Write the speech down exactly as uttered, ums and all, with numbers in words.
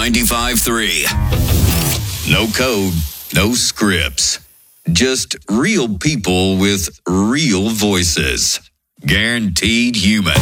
ninety-five three. No code, no scripts. Just real people with real voices. Guaranteed human.